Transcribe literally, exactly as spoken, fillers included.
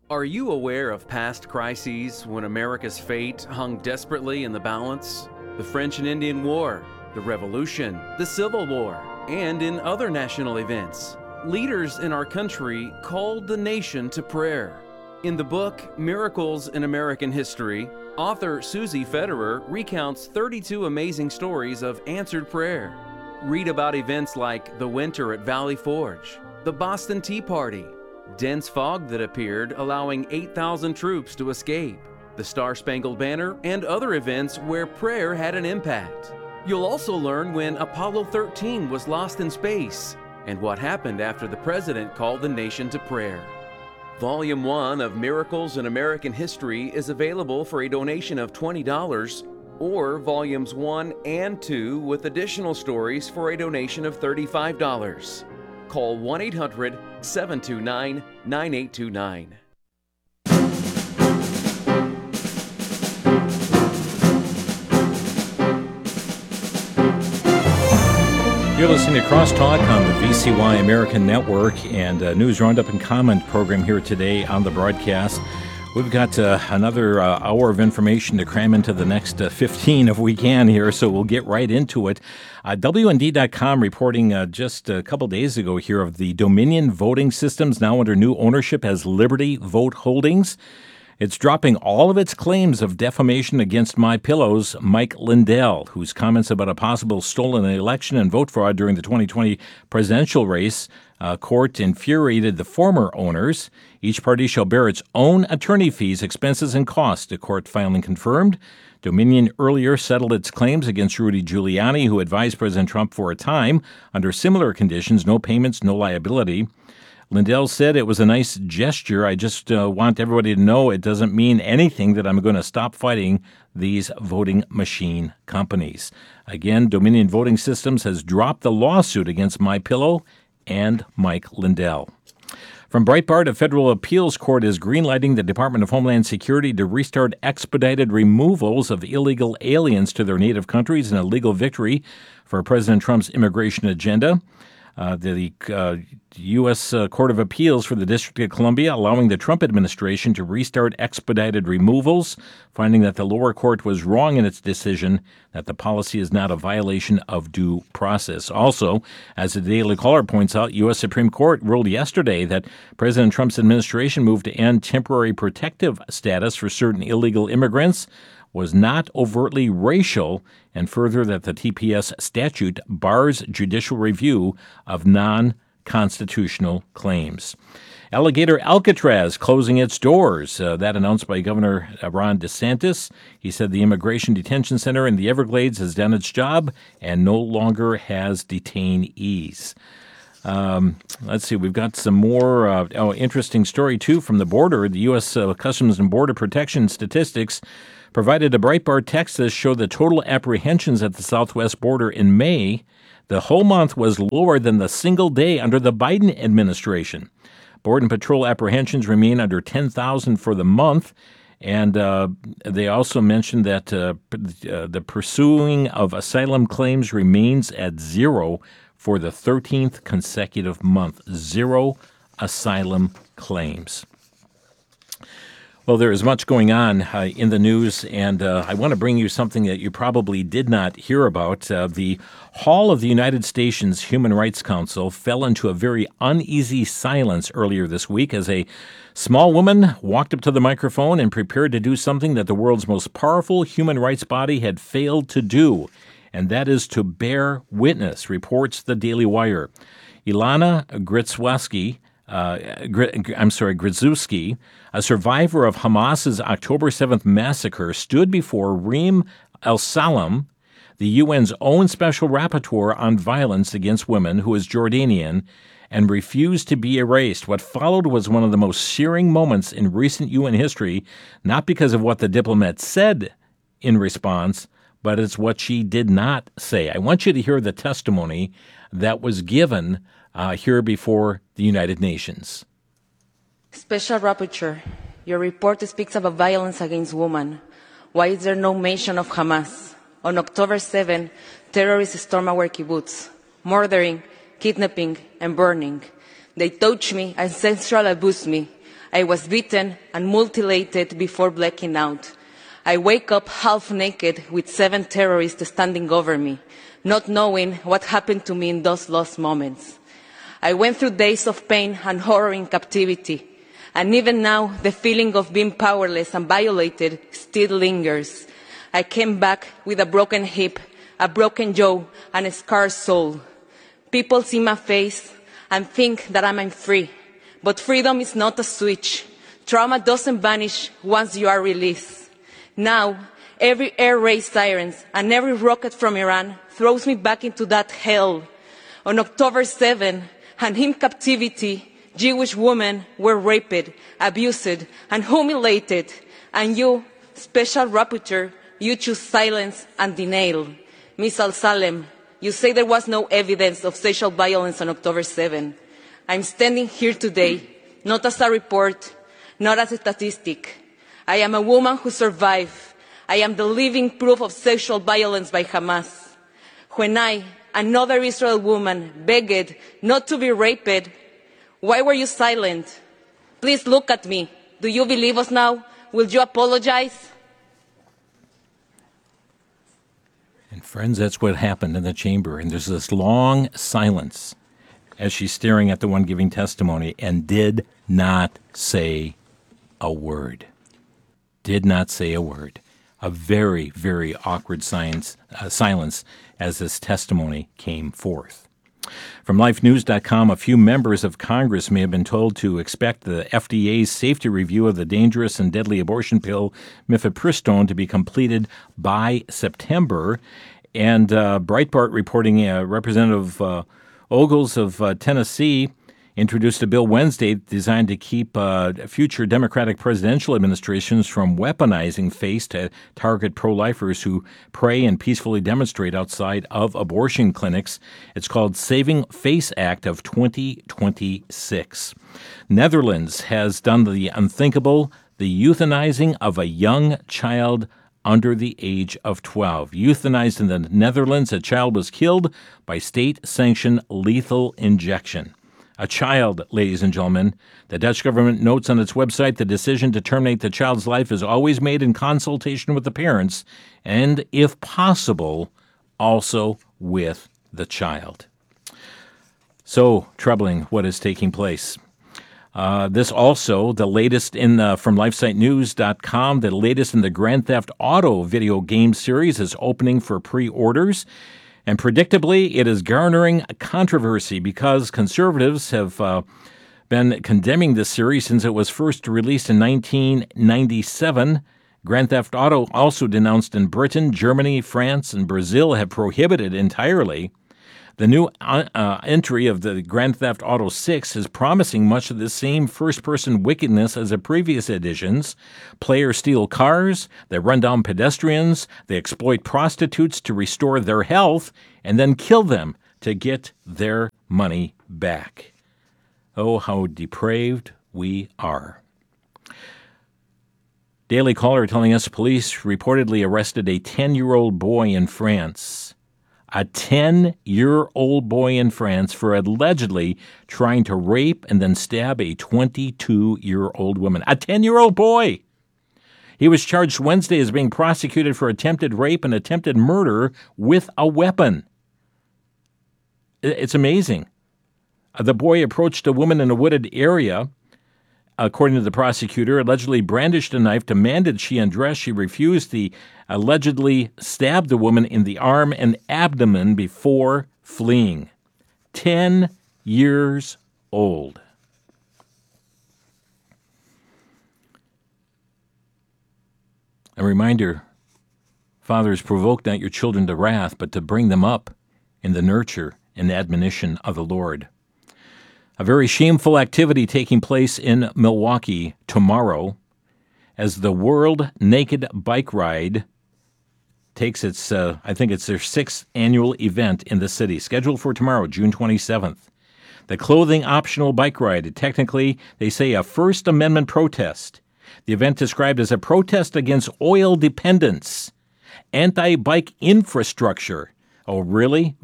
Are you aware of past crises when America's fate hung desperately in the balance? The French and Indian War, the Revolution, the Civil War, and in other national events. Leaders in our country called the nation to prayer. In the book, Miracles in American History, author Susie Federer recounts thirty-two amazing stories of answered prayer. Read about events like the winter at Valley Forge, the Boston Tea Party, dense fog that appeared, allowing eight thousand troops to escape, the Star-Spangled Banner, and other events where prayer had an impact. You'll also learn when Apollo thirteen was lost in space, and what happened after the president called the nation to prayer. Volume one of Miracles in American History is available for a donation of twenty dollars, or Volumes one and two with additional stories for a donation of thirty-five dollars. Call one eight hundred, seven two nine, nine eight two nine. You're listening to Crosstalk on the V C Y American Network and uh, News Roundup and Comment program here today on the broadcast. We've got uh, another uh, hour of information to cram into the next uh, fifteen if we can here, so we'll get right into it. Uh, W N D dot com reporting uh, just a couple days ago here of the Dominion voting systems now under new ownership as Liberty Vote Holdings. It's dropping all of its claims of defamation against MyPillow's Mike Lindell, whose comments about a possible stolen election and vote fraud during the twenty twenty presidential race uh, court infuriated the former owners. Each party shall bear its own attorney fees, expenses, and costs, the court filing confirmed. Dominion earlier settled its claims against Rudy Giuliani, who advised President Trump for a time under similar conditions, no payments, no liability. Lindell said it was a nice gesture. I just uh, want everybody to know it doesn't mean anything that I'm going to stop fighting these voting machine companies. Again, Dominion Voting Systems has dropped the lawsuit against MyPillow and Mike Lindell. From Breitbart, a federal appeals court is greenlighting the Department of Homeland Security to restart expedited removals of illegal aliens to their native countries in a legal victory for President Trump's immigration agenda. Uh, the uh, U S Uh, Court of Appeals for the District of Columbia allowing the Trump administration to restart expedited removals, finding that the lower court was wrong in its decision that the policy is not a violation of due process. Also, as the Daily Caller points out, U S Supreme Court ruled yesterday that President Trump's administration moved to end temporary protective status for certain illegal immigrants was not overtly racial, and further that the T P S statute bars judicial review of non-constitutional claims. Alligator Alcatraz closing its doors. Uh, that announced by Governor Ron DeSantis. He said the Immigration Detention Center in the Everglades has done its job and no longer has detainees. Um, let's see, we've got some more uh, oh, interesting story, too, from the border. The U S Uh, Customs and Border Protection statistics provided a Breitbart text that showed the total apprehensions at the southwest border in May. The whole month was lower than the single day under the Biden administration. Border Patrol apprehensions remain under ten thousand for the month, and uh, they also mentioned that uh, uh, the pursuing of asylum claims remains at zero for the thirteenth consecutive month. Zero asylum claims. Well, there is much going on uh, in the news, and uh, I want to bring you something that you probably did not hear about. Uh, the Hall of the United Stations Human Rights Council fell into a very uneasy silence earlier this week as a small woman walked up to the microphone and prepared to do something that the world's most powerful human rights body had failed to do, and that is to bear witness, reports the Daily Wire. Ilana Gritswski, Uh, I'm sorry, Grzewski, a survivor of Hamas's October seventh massacre, stood before Reem El-Salam, the U N's own special rapporteur on violence against women, who is Jordanian, and refused to be erased. What followed was one of the most searing moments in recent U N history, not because of what the diplomat said in response, but it's what she did not say. I want you to hear the testimony that was given Uh, here before the United Nations. Special Rapporteur, your report speaks about violence against women. Why is there no mention of Hamas? On October seventh, terrorists stormed our kibbutz, murdering, kidnapping, and burning. They touched me and sexually abused me. I was beaten and mutilated before blacking out. I wake up half naked with seven terrorists standing over me, not knowing what happened to me in those lost moments. I went through days of pain and horror in captivity, and even now the feeling of being powerless and violated still lingers. I came back with a broken hip, a broken jaw, and a scarred soul. People see my face and think that I'm free, but freedom is not a switch. Trauma doesn't vanish once you are released. Now, every air raid sirens and every rocket from Iran throws me back into that hell. On October seventh, and in captivity, Jewish women were raped, abused, and humiliated. And you, special rapporteur, you choose silence and denial. Miz Al-Salem, you say there was no evidence of sexual violence on October seventh. I'm standing here today, not as a report, not as a statistic. I am a woman who survived. I am the living proof of sexual violence by Hamas. When I, another Israeli woman, begged not to be raped, why were you silent? Please look at me. Do you believe us now? Will you apologize? And friends, that's what happened in the chamber. And there's this long silence as she's staring at the one giving testimony and did not say a word. Did not say a word. A very, very awkward science, uh, silence as this testimony came forth. From life news dot com, a few members of Congress may have been told to expect the F D A's safety review of the dangerous and deadly abortion pill mifepristone to be completed by September. And uh, Breitbart reporting uh, Representative uh, Ogles of uh, Tennessee introduced a bill Wednesday designed to keep uh, future Democratic presidential administrations from weaponizing FACE to target pro-lifers who pray and peacefully demonstrate outside of abortion clinics. It's called Saving FACE Act of twenty twenty-six. Netherlands has done the unthinkable, the euthanizing of a young child under the age of twelve. Euthanized in the Netherlands, a child was killed by state-sanctioned lethal injection. A child, ladies and gentlemen. The Dutch government notes on its website the decision to terminate the child's life is always made in consultation with the parents and, if possible, also with the child. So troubling what is taking place. Uh, this also, the latest in uh, from lifesite news dot com, the latest in the Grand Theft Auto video game series is opening for pre-orders. And predictably, it is garnering controversy because conservatives have uh, been condemning this series since it was first released in nineteen ninety-seven. Grand Theft Auto, also denounced in Britain, Germany, France, and Brazil, have prohibited entirely. The new uh, entry of the Grand Theft Auto six is promising much of the same first-person wickedness as the previous editions. Players steal cars, they run down pedestrians, they exploit prostitutes to restore their health, and then kill them to get their money back. Oh, how depraved we are. Daily Caller telling us police reportedly arrested a ten-year-old boy in France. A ten-year-old boy in France for allegedly trying to rape and then stab a twenty-two-year-old woman. A ten-year-old boy! He was charged Wednesday as being prosecuted for attempted rape and attempted murder with a weapon. It's amazing. The boy approached a woman in a wooded area, according to the prosecutor, allegedly brandished a knife, demanded she undress. She refused. He allegedly stabbed the woman in the arm and abdomen before fleeing. Ten years old. A reminder, fathers, provoke not your children to wrath, but to bring them up in the nurture and admonition of the Lord. A very shameful activity taking place in Milwaukee tomorrow as the World Naked Bike Ride takes its, uh, I think it's their sixth annual event in the city, scheduled for tomorrow, June twenty-seventh. The clothing-optional bike ride, technically, they say, a First Amendment protest. The event described as a protest against oil dependence, anti-bike infrastructure. Oh, really?